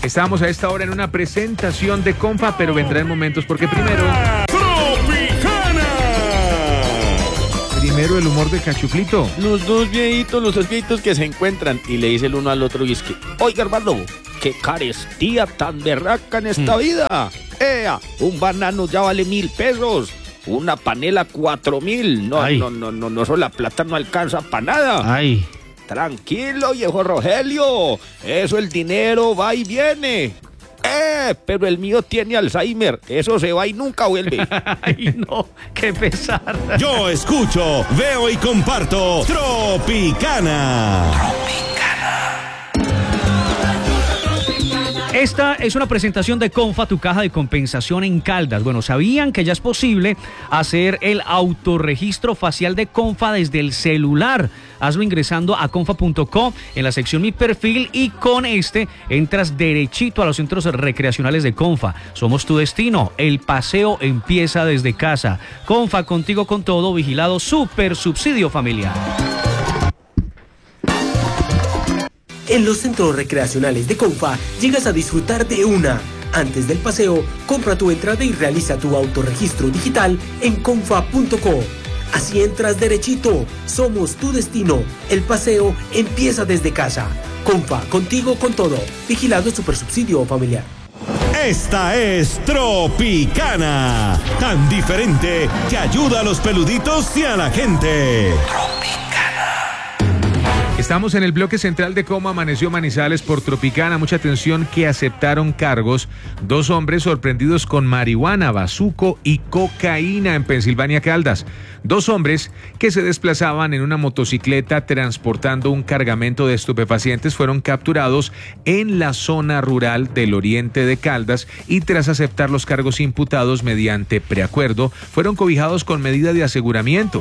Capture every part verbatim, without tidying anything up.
Estamos a esta hora en una presentación de Comfa, pero vendrá en momentos porque primero... ¡Tropicana! Primero el humor de Cachuflito. Los dos viejitos, los dos viejitos que se encuentran y le dice el uno al otro y es que, oiga hermano, qué carestía tan berraca en esta mm. vida. ¡Ea! Un banano ya vale mil pesos. Una panela cuatro mil. No, no, no, no, no, solo la plata no alcanza para nada. Ay. Tranquilo, viejo Rogelio. Eso el dinero va y viene. Eh, pero el mío tiene Alzheimer. Eso se va y nunca vuelve. Ay, no, qué pesar. Yo escucho, veo y comparto Tropicana. Tropicana. Esta es una presentación de Comfa, tu caja de compensación en Caldas. Bueno, ¿sabían que ya es posible hacer el autorregistro facial de Comfa desde el celular? Hazlo ingresando a comfa punto co en la sección Mi Perfil y con este entras derechito a los centros recreacionales de Comfa. Somos tu destino. El paseo empieza desde casa. Comfa, contigo con todo, vigilado, super subsidio familiar. En los centros recreacionales de Comfa llegas a disfrutar de una. Antes del paseo, compra tu entrada y realiza tu autorregistro digital en comfa punto co. Así entras derechito. Somos tu destino. El paseo empieza desde casa. Comfa, contigo con todo. Vigilado Supersubsidio familiar. Esta es Tropicana. Tan diferente que ayuda a los peluditos y a la gente. Estamos en el bloque central de cómo amaneció Manizales por Tropicana. Mucha atención que aceptaron cargos dos hombres sorprendidos con marihuana, bazuco y cocaína en Pensilvania, Caldas. Dos hombres que se desplazaban en una motocicleta transportando un cargamento de estupefacientes fueron capturados en la zona rural del oriente de Caldas y tras aceptar los cargos imputados mediante preacuerdo fueron cobijados con medida de aseguramiento.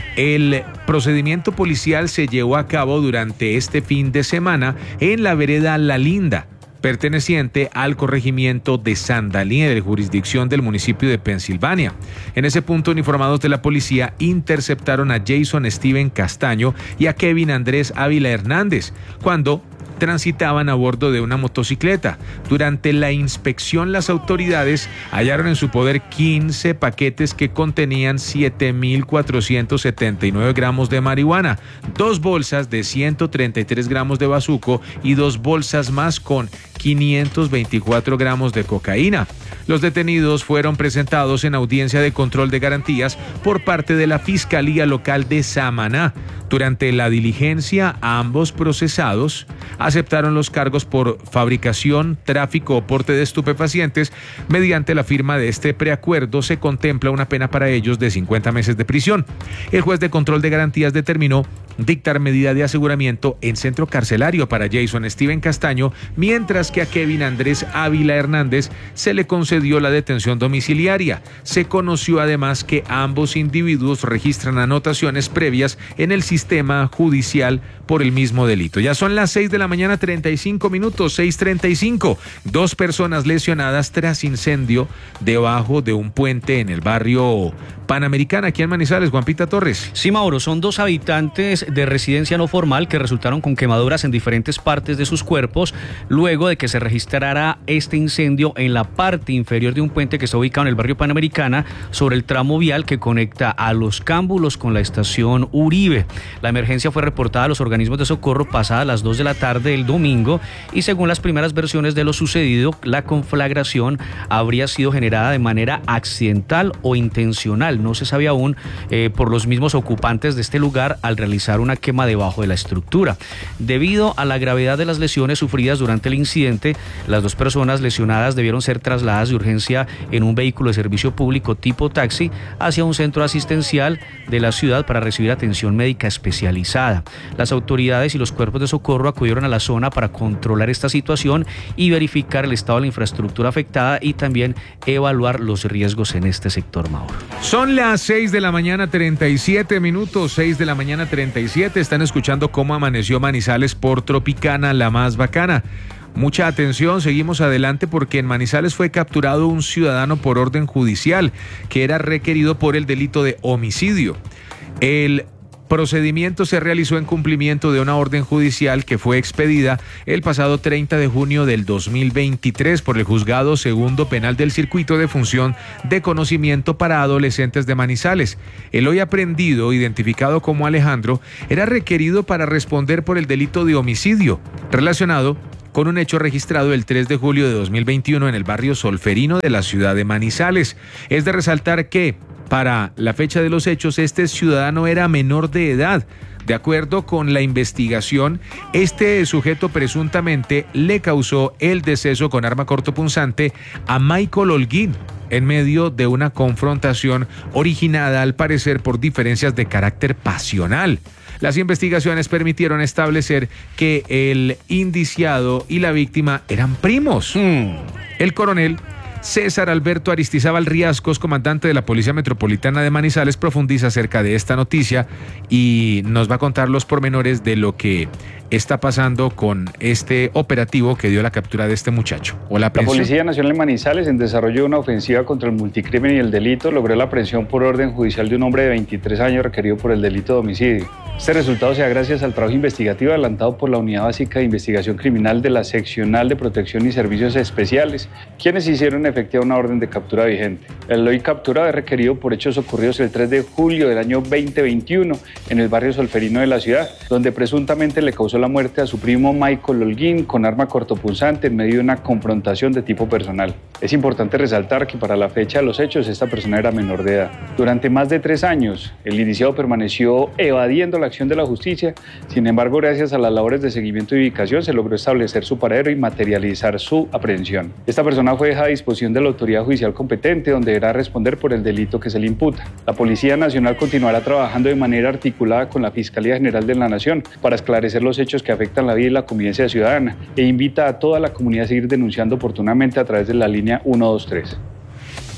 El procedimiento policial se llevó a cabo durante este fin de semana en la vereda La Linda, perteneciente al corregimiento de Sandalía, de jurisdicción del municipio de Pensilvania. En ese punto, uniformados de la policía interceptaron a Jason Steven Castaño y a Kevin Andrés Ávila Hernández cuando transitaban a bordo de una motocicleta. Durante la inspección, las autoridades hallaron en su poder quince paquetes que contenían siete mil cuatrocientos setenta y nueve gramos de marihuana, dos bolsas de ciento treinta y tres gramos de bazuco y dos bolsas más con quinientos veinticuatro gramos de cocaína. Los detenidos fueron presentados en audiencia de control de garantías por parte de la Fiscalía Local de Samaná. Durante la diligencia, ambos procesados aceptaron los cargos por fabricación, tráfico o porte de estupefacientes. Mediante la firma de este preacuerdo se contempla una pena para ellos de cincuenta meses de prisión. El juez de control de garantías determinó dictar medida de aseguramiento en centro carcelario para Jason Steven Castaño, mientras que a Kevin Andrés Ávila Hernández se le concedió la detención domiciliaria. Se conoció además que ambos individuos registran anotaciones previas en el sistema judicial por el mismo delito. Ya son las seis de la mañana, treinta y cinco minutos, seis treinta y cinco. Dos personas lesionadas tras incendio debajo de un puente en el barrio Panamericana, aquí en Manizales. Juanpita Torres. Sí, Mauro, son dos habitantes de residencia no formal que resultaron con quemaduras en diferentes partes de sus cuerpos luego de que se registrara este incendio en la parte inferior de un puente que está ubicado en el barrio Panamericana sobre el tramo vial que conecta a Los Cámbulos con la estación Uribe. La emergencia fue reportada a los organismos de socorro pasadas las dos de la tarde del domingo y según las primeras versiones de lo sucedido, la conflagración habría sido generada de manera accidental o intencional. No se sabe aún eh, por los mismos ocupantes de este lugar al realizar una quema debajo de la estructura. Debido a la gravedad de las lesiones sufridas durante el incidente, las dos personas lesionadas debieron ser trasladadas de urgencia en un vehículo de servicio público tipo taxi hacia un centro asistencial de la ciudad para recibir atención médica especializada. Las autoridades y los cuerpos de socorro acudieron a la zona para controlar esta situación y verificar el estado de la infraestructura afectada y también evaluar los riesgos en este sector, Mauro. Son las seis de la mañana, treinta y siete minutos, seis de la mañana, treinta y siete. Están escuchando cómo amaneció Manizales por Tropicana, la más bacana. Mucha atención, seguimos adelante porque en Manizales fue capturado un ciudadano por orden judicial que era requerido por el delito de homicidio. El procedimiento se realizó en cumplimiento de una orden judicial que fue expedida el pasado treinta de junio del dos mil veintitrés por el Juzgado Segundo Penal del Circuito de Función de Conocimiento para Adolescentes de Manizales. El hoy aprehendido, identificado como Alejandro, era requerido para responder por el delito de homicidio relacionado con un hecho registrado el tres de julio de dos mil veintiuno en el barrio Solferino de la ciudad de Manizales. Es de resaltar que, para la fecha de los hechos, este ciudadano era menor de edad. De acuerdo con la investigación, este sujeto presuntamente le causó el deceso con arma cortopunzante a Michael Holguín en medio de una confrontación originada, al parecer, por diferencias de carácter pasional. Las investigaciones permitieron establecer que el indiciado y la víctima eran primos. Mm. El coronel César Alberto Aristizábal Riascos, comandante de la Policía Metropolitana de Manizales, profundiza acerca de esta noticia y nos va a contar los pormenores de lo que está pasando con este operativo que dio la captura de este muchacho. O la, la Policía Nacional de Manizales, en desarrollo de una ofensiva contra el multicrimen y el delito, logró la aprehensión por orden judicial de un hombre de veintitrés años requerido por el delito de homicidio. Este resultado se da gracias al trabajo investigativo adelantado por la Unidad Básica de Investigación Criminal de la Seccional de Protección y Servicios Especiales, quienes hicieron efectiva una orden de captura vigente. El hoy capturado es requerido por hechos ocurridos el tres de julio del año veinte veintiuno en el barrio Solferino de la ciudad, donde presuntamente le causó la muerte a su primo Michael Holguín con arma cortopunzante en medio de una confrontación de tipo personal. Es importante resaltar que para la fecha de los hechos esta persona era menor de edad. Durante más de tres años, el indiciado permaneció evadiendo la acción de la justicia. Sin embargo, gracias a las labores de seguimiento y ubicación se logró establecer su paradero y materializar su aprehensión. Esta persona fue dejada a disposición de la autoridad judicial competente, donde deberá responder por el delito que se le imputa. La Policía Nacional continuará trabajando de manera articulada con la Fiscalía General de la Nación para esclarecer los hechos que afectan la vida y la convivencia ciudadana e invita a toda la comunidad a seguir denunciando oportunamente a través de la línea uno dos tres.